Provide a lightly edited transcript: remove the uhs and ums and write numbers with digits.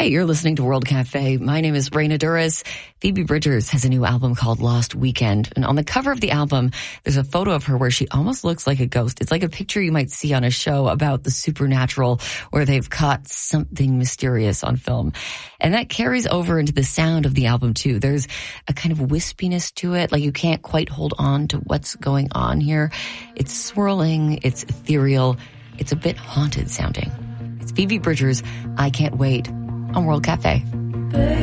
Hey, you're listening to World Cafe. My name is Raina Duras. Phoebe Bridgers has a new album called Lost Weekend. And on the cover of the album, there's a photo of her where she almost looks like a ghost. It's like a picture you might see on a show about the supernatural where they've caught something mysterious on film. And that carries over into the sound of the album too. There's a kind of wispiness to it, like you can't quite hold on to what's going on here. It's swirling, it's ethereal, it's a bit haunted sounding. It's Phoebe Bridgers, I Can't Wait, on World Cafe.